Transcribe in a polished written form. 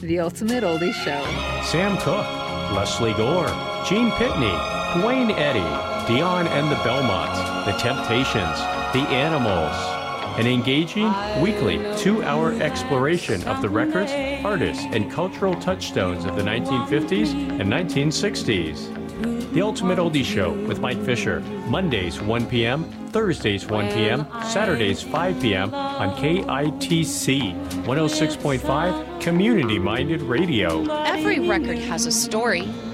The Ultimate Oldies Show. Sam Cooke, Leslie Gore, Gene Pitney, Dwayne Eddy, Dion and the Belmonts, The Temptations, The Animals. An engaging, weekly, 2-hour exploration of the records, artists, and cultural touchstones of the 1950s and 1960s. The Ultimate Oldies Show with Mike Fisher, Mondays 1 p.m., Thursdays 1 p.m., Saturdays 5 p.m. on KITC 106.5 Community-Minded Radio. Every record has a story.